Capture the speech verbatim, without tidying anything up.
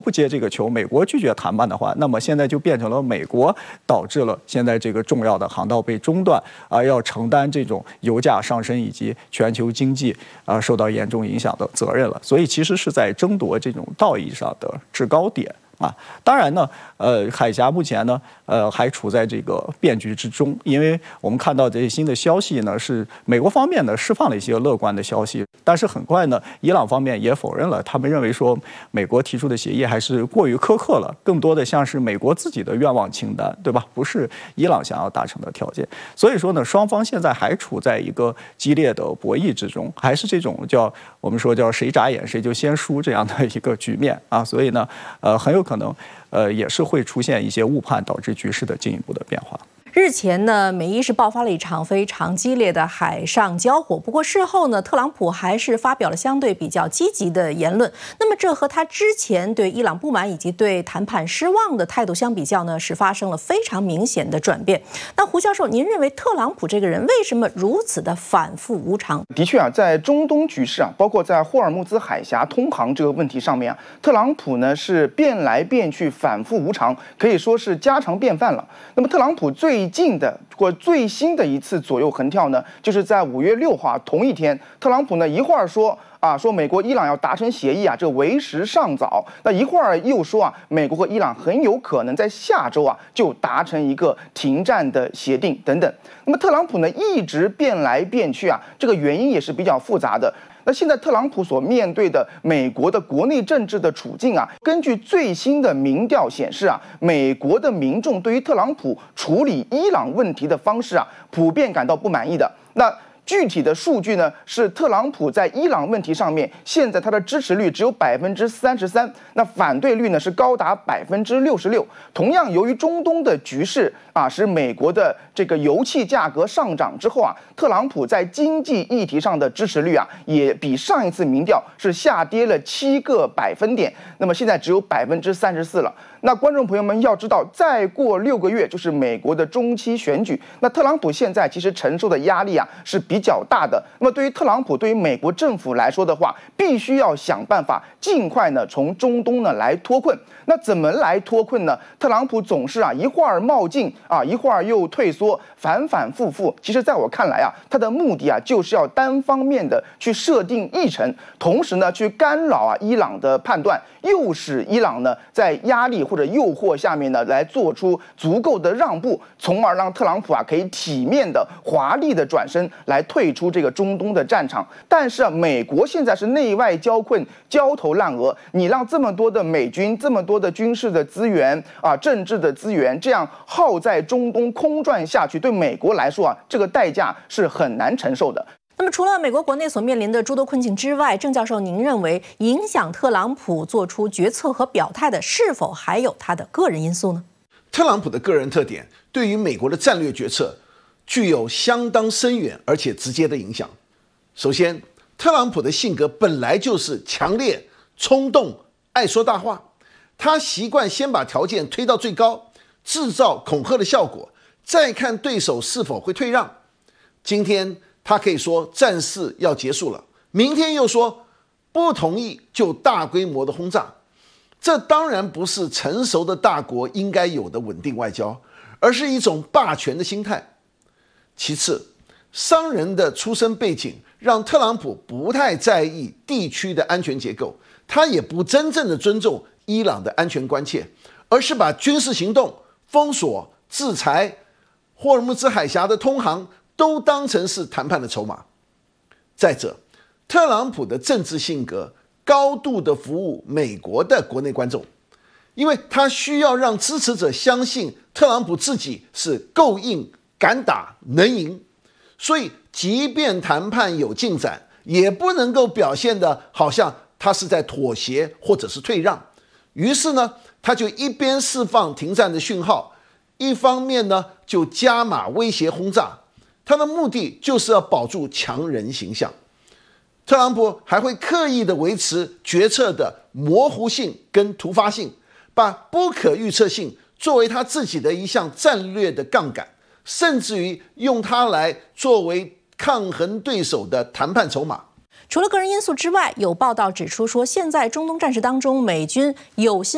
不接这个球，美国拒绝谈判的话，那么现在就变成了美国导致了现在这个重要的航道被中断，啊，要承担这种油价上升以及全球经济啊受到严重影响的责任了。所以其实是在争夺这种道义上的制高点。 啊，当然呢，呃，海峡目前呢，呃，还处在这个变局之中，因为我们看到这些新的消息呢，是美国方面呢释放了一些乐观的消息，但是很快呢，伊朗方面也否认了，他们认为说美国提出的协议还是过于苛刻了，更多的像是美国自己的愿望清单，对吧？不是伊朗想要达成的条件，所以说呢，双方现在还处在一个激烈的博弈之中，还是这种叫我们说叫谁眨眼谁就先输这样的一个局面啊，所以呢，呃，很有可能。 可能，呃，也是会出现一些误判，导致局势的进一步的变化。 日前呢，美伊是爆发了一场非常激烈的海上交火。不过事后呢，特朗普还是发表了相对比较积极的言论。那么这和他之前对伊朗不满以及对谈判失望的态度相比较呢，是发生了非常明显的转变。那胡教授，您认为特朗普这个人为什么如此的反复无常？ 的确啊，在中东局势啊，包括在霍尔木兹海峡通航这个问题上面啊，特朗普呢是变来变去，反复无常，可以说是家常便饭了。那么特朗普最 最近的或最新的一次左右横跳呢，就是在五月六号同一天，特朗普呢一会儿说啊说美国伊朗要达成协议啊，这为时尚早；那一会儿又说啊，美国和伊朗很有可能在下周啊就达成一个停战的协定等等。那么特朗普呢一直变来变去啊，这个原因也是比较复杂的。 那现在特朗普所面对的美国的国内政治的处境啊，根据最新的民调显示啊，美国的民众对于特朗普处理伊朗问题的方式啊，普遍感到不满意的。那 具体的数据呢，是特朗普在伊朗问题上面，现在他的支持率只有百分之三十三，那反对率呢是高达百分之六十六。同样，由于中东的局势啊，使美国的这个油气价格上涨之后啊，特朗普在经济议题上的支持率啊，也比上一次民调是下跌了七个百分点，那么现在只有百分之三十四了。 那观众朋友们要知道，再过六个月就是美国的中期选举。那特朗普现在其实承受的压力啊是比较大的。那么对于特朗普，对于美国政府来说的话，必须要想办法尽快呢从中东呢来脱困。那怎么来脱困呢？特朗普总是啊一会儿冒进啊，一会儿又退缩，反反复复。其实在我看来啊，他的目的啊就是要单方面的去设定议程，同时呢去干扰啊伊朗的判断，诱使伊朗呢在压力 或者诱惑下面呢，来做出足够的让步，从而让特朗普啊可以体面的、华丽的转身来退出这个中东的战场。但是啊，美国现在是内外交困、焦头烂额，你让这么多的美军、这么多的军事的资源啊、政治的资源，这样耗在中东空转下去，对美国来说啊，这个代价是很难承受的。 那么，除了美国国内所面临的诸多困境之外，郑教授，您认为影响特朗普做出决策和表态的，是否还有他的个人因素呢？ 特朗普的个人特点对于美国的战略决策具有相当深远而且直接的影响。首先，特朗普的性格本来就是强烈、冲动、爱说大话，他习惯先把条件推到最高，制造恐吓的效果，再看对手是否会退让。今天 他可以说战事要结束了，明天又说不同意就大规模的轰炸，这当然不是成熟的大国应该有的稳定外交，而是一种霸权的心态。其次，商人的出身背景让特朗普不太在意地区的安全结构，他也不真正的尊重伊朗的安全关切，而是把军事行动、封锁、制裁、霍尔木兹海峡的通航 都当成是谈判的筹码。再者，特朗普的政治性格高度的服务美国的国内观众，因为他需要让支持者相信特朗普自己是够硬、敢打、能赢，所以即便谈判有进展，也不能够表现得好像他是在妥协或者是退让。于是呢，他就一边释放停战的讯号，一方面呢就加码威胁轰炸。 他的目的就是要保住强人形象。特朗普还会刻意的维持决策的模糊性跟突发性，把不可预测性作为他自己的一项战略的杠杆，甚至于用它来作为抗衡对手的谈判筹码。 除了个人因素之外，有报道指出说，现在中东战事当中，美军有心